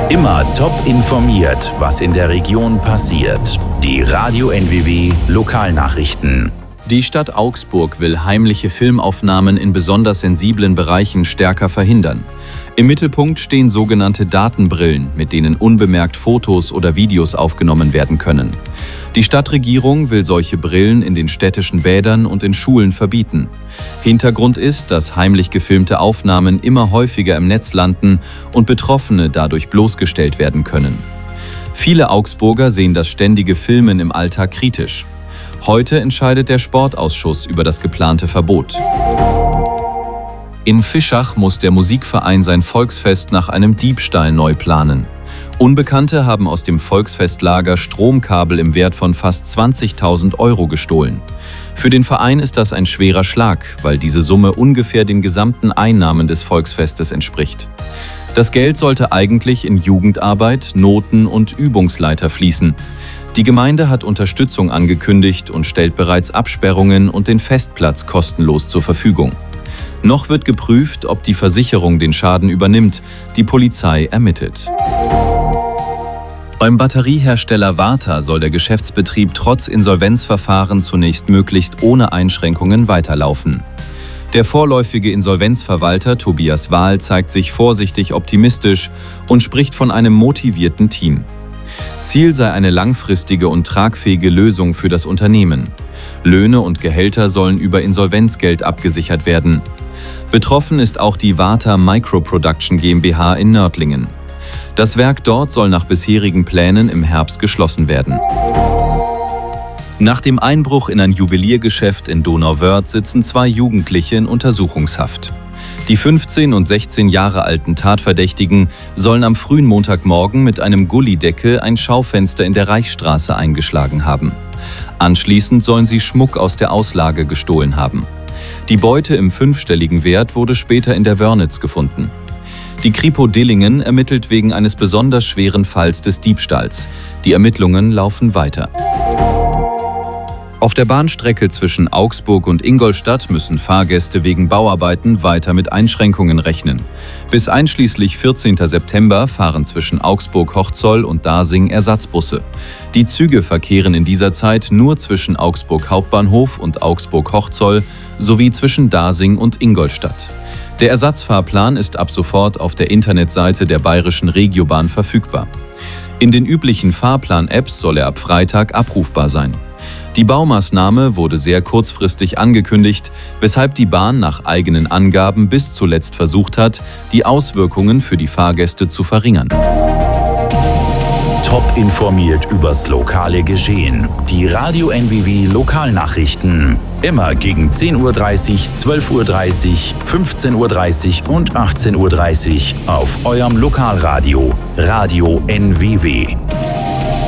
Immer top informiert, was in der Region passiert. Die Radio NWW Lokalnachrichten. Die Stadt Augsburg will heimliche Filmaufnahmen in besonders sensiblen Bereichen stärker verhindern. Im Mittelpunkt stehen sogenannte Datenbrillen, mit denen unbemerkt Fotos oder Videos aufgenommen werden können. Die Stadtregierung will solche Brillen in den städtischen Bädern und in Schulen verbieten. Hintergrund ist, dass heimlich gefilmte Aufnahmen immer häufiger im Netz landen und Betroffene dadurch bloßgestellt werden können. Viele Augsburger sehen das ständige Filmen im Alltag kritisch. Heute entscheidet der Sportausschuss über das geplante Verbot. In Fischach muss der Musikverein sein Volksfest nach einem Diebstahl neu planen. Unbekannte haben aus dem Volksfestlager Stromkabel im Wert von fast 20.000 € gestohlen. Für den Verein ist das ein schwerer Schlag, weil diese Summe ungefähr den gesamten Einnahmen des Volksfestes entspricht. Das Geld sollte eigentlich in Jugendarbeit, Noten und Übungsleiter fließen. Die Gemeinde hat Unterstützung angekündigt und stellt bereits Absperrungen und den Festplatz kostenlos zur Verfügung. Noch wird geprüft, ob die Versicherung den Schaden übernimmt. Die Polizei ermittelt. Beim Batteriehersteller Varta soll der Geschäftsbetrieb trotz Insolvenzverfahren zunächst möglichst ohne Einschränkungen weiterlaufen. Der vorläufige Insolvenzverwalter Tobias Wahl zeigt sich vorsichtig optimistisch und spricht von einem motivierten Team. Ziel sei eine langfristige und tragfähige Lösung für das Unternehmen. Löhne und Gehälter sollen über Insolvenzgeld abgesichert werden. Betroffen ist auch die Varta Microproduction GmbH in Nördlingen. Das Werk dort soll nach bisherigen Plänen im Herbst geschlossen werden. Nach dem Einbruch in ein Juweliergeschäft in Donauwörth sitzen 2 Jugendliche in Untersuchungshaft. Die 15 und 16 Jahre alten Tatverdächtigen sollen am frühen Montagmorgen mit einem Gullideckel ein Schaufenster in der Reichsstraße eingeschlagen haben. Anschließend sollen sie Schmuck aus der Auslage gestohlen haben. Die Beute im 5-stelligen Wert wurde später in der Wörnitz gefunden. Die Kripo Dillingen ermittelt wegen eines besonders schweren Falls des Diebstahls. Die Ermittlungen laufen weiter. Auf der Bahnstrecke zwischen Augsburg und Ingolstadt müssen Fahrgäste wegen Bauarbeiten weiter mit Einschränkungen rechnen. Bis einschließlich 14. September fahren zwischen Augsburg-Hochzoll und Dasing Ersatzbusse. Die Züge verkehren in dieser Zeit nur zwischen Augsburg Hauptbahnhof und Augsburg-Hochzoll sowie zwischen Dasing und Ingolstadt. Der Ersatzfahrplan ist ab sofort auf der Internetseite der Bayerischen Regiobahn verfügbar. In den üblichen Fahrplan-Apps soll er ab Freitag abrufbar sein. Die Baumaßnahme wurde sehr kurzfristig angekündigt, weshalb die Bahn nach eigenen Angaben bis zuletzt versucht hat, die Auswirkungen für die Fahrgäste zu verringern. Top informiert übers lokale Geschehen. Die Radio NWW Lokalnachrichten. Immer gegen 10:30 Uhr, 12:30 Uhr, 15:30 Uhr und 18:30 Uhr auf eurem Lokalradio. Radio NWW.